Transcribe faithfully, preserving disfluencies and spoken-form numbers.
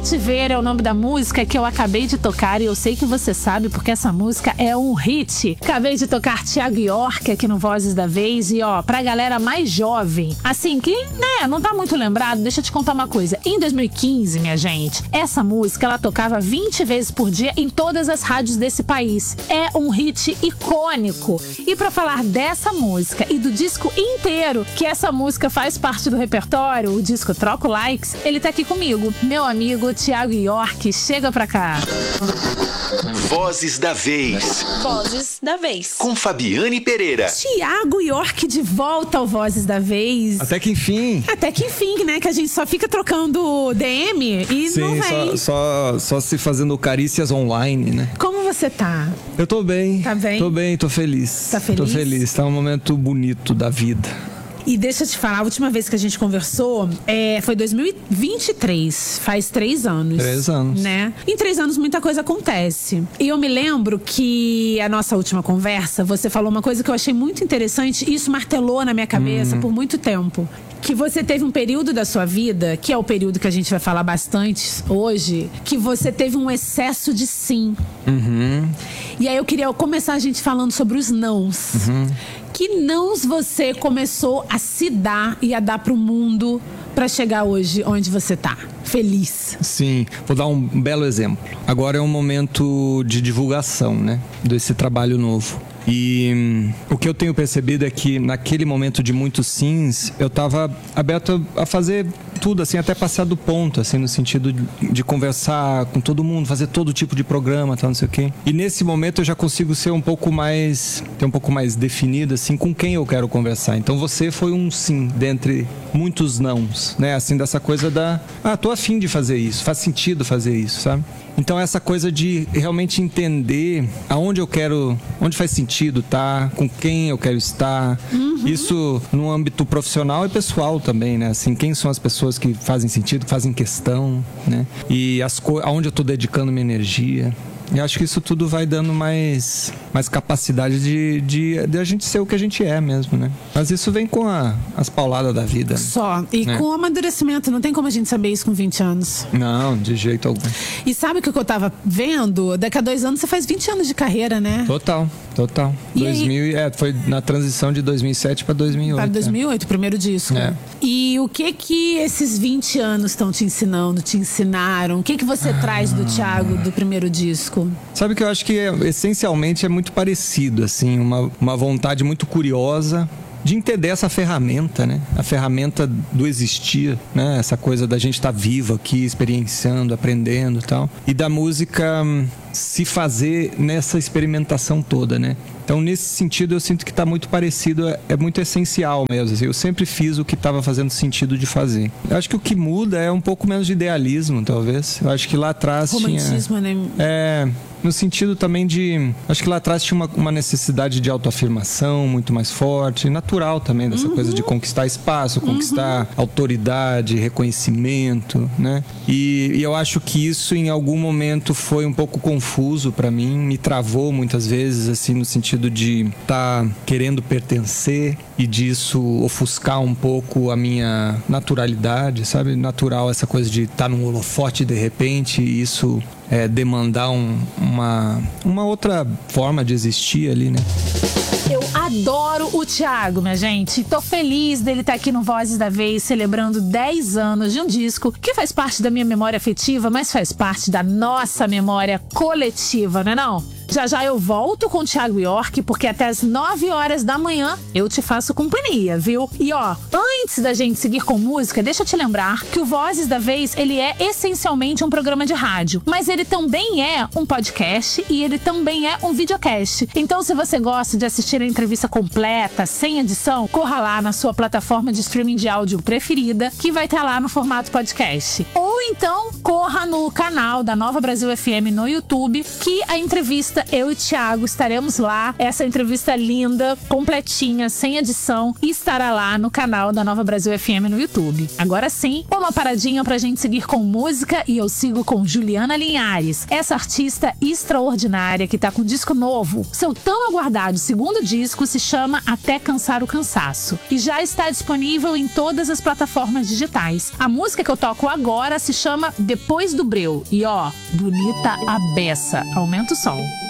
Te Ver é o nome da música que eu acabei de tocar, e eu sei que você sabe porque essa música é um hit. Acabei de tocar Thiago York aqui no Vozes da Vez e ó, pra galera mais jovem, assim, que, né, não tá muito lembrado, deixa eu te contar uma coisa. Em dois mil e quinze, minha gente, essa música, ela tocava vinte vezes por dia em todas as rádios desse país. É um hit icônico. E pra falar dessa música e do disco inteiro, que essa música faz parte do repertório, o disco Troco Likes, ele tá aqui comigo. Meu amigo Thiago York, chega pra cá. Vozes da Vez. Vozes da Vez. Com Fabiane Pereira. Thiago York de volta ao Vozes da Vez. Até que enfim. Até que enfim, né? Que a gente só fica trocando D M e Sim, não vem. Só, só, só se fazendo carícias online, né? Como você tá? Eu tô bem. Tá bem? Tô bem, tô feliz. Tá feliz? Tô feliz. Tá um momento bonito da vida. E deixa eu te falar, a última vez que a gente conversou é, foi dois mil e vinte e três, faz três anos. Três anos. Né? Em três anos muita coisa acontece. E eu me lembro que a nossa última conversa, você falou uma coisa que eu achei muito interessante e isso martelou na minha cabeça Hum. por muito tempo. Que você teve um período da sua vida, que é o período que a gente vai falar bastante hoje, que você teve um excesso de sim. Uhum. E aí eu queria começar a gente falando sobre os nãos. Uhum. Que nãos você começou a se dar e a dar pro mundo pra chegar hoje onde você tá? Feliz. Sim, vou dar um belo exemplo. Agora é um momento de divulgação, né? Desse trabalho novo. E hum, o que eu tenho percebido é que naquele momento de muitos sims, eu tava aberto a fazer tudo, assim, até passar do ponto, assim, no sentido de, de conversar com todo mundo, fazer todo tipo de programa, tal, não sei o quê. E nesse momento eu já consigo ser um pouco mais, ter um pouco mais definido, assim, com quem eu quero conversar. Então você foi um sim, dentre muitos nãos, né? Assim, dessa coisa da, ah, tô afim de fazer isso, faz sentido fazer isso, sabe? Então essa coisa de realmente entender aonde eu quero, onde faz sentido estar, com quem eu quero estar. Uhum. Isso no âmbito profissional e pessoal também, né? Assim, quem são as pessoas que fazem sentido, que fazem questão, né? E as co- aonde eu estou dedicando minha energia. E acho que isso tudo vai dando mais, mais capacidade de, de, de a gente ser o que a gente é mesmo, né? Mas isso vem com a, as pauladas da vida. Né? Só. E É. com o amadurecimento. Não tem como a gente saber isso com vinte anos. Não, de jeito algum. E sabe o que eu tava vendo? Daqui a dois anos você faz vinte anos de carreira, né? Total, total. E dois mil, aí? é, foi na transição de dois mil e sete para dois mil e oito. Para dois mil e oito, o primeiro disco. É. E o que que esses vinte anos estão te ensinando, te ensinaram? O que que você Ah. traz do Thiago do primeiro disco? Sabe que eu acho que é, essencialmente é muito parecido, assim, uma, uma vontade muito curiosa de entender essa ferramenta, né? A ferramenta do existir, né? Essa coisa da gente estar vivo aqui, experienciando, aprendendo e tal. E da música hum, se fazer nessa experimentação toda, né? Então, nesse sentido, eu sinto que está muito parecido, é, é muito essencial mesmo. Assim, eu sempre fiz o que estava fazendo sentido de fazer. Eu acho que o que muda é um pouco menos de idealismo, talvez. Eu acho que lá atrás Romantismo, tinha... né? É... No sentido também de... Acho que lá atrás tinha uma, uma necessidade de autoafirmação muito mais forte, natural também, dessa uhum. coisa de conquistar espaço, conquistar uhum. autoridade, reconhecimento, né? E, e eu acho que isso em algum momento foi um pouco confuso para mim, me travou muitas vezes, assim, no sentido de estar tá querendo pertencer e disso ofuscar um pouco a minha naturalidade, sabe? Natural essa coisa de estar tá num holofote de repente e isso... É, demandar um, uma, uma outra forma de existir ali, né? Eu adoro o Thiago, minha gente. Tô feliz dele estar aqui no Vozes da Vez, celebrando dez anos de um disco que faz parte da minha memória afetiva, mas faz parte da nossa memória coletiva, não é não? Já já eu volto com o Thiago York, porque até as nove horas da manhã eu te faço companhia, viu? E ó, antes da gente seguir com música, deixa eu te lembrar que o Vozes da Vez, ele é essencialmente um programa de rádio, mas ele também é um podcast e ele também é um videocast. Então, se você gosta de assistir a entrevista completa, sem edição, corra lá na sua plataforma de streaming de áudio preferida, que vai estar lá no formato podcast. Ou então, corra no canal da Nova Brasil F M no YouTube, que a entrevista Paulista, eu e o Thiago estaremos lá. Essa entrevista linda, completinha, sem edição, e estará lá no canal da Nova Brasil F M no YouTube. Agora sim, uma paradinha pra gente seguir com música, e eu sigo com Juliana Linhares, essa artista extraordinária que tá com disco novo. Seu tão aguardado segundo disco se chama Até Cansar o Cansaço e já está disponível em todas as plataformas digitais. A música que eu toco agora se chama Depois do Breu e ó, bonita a beça. Aumenta o som.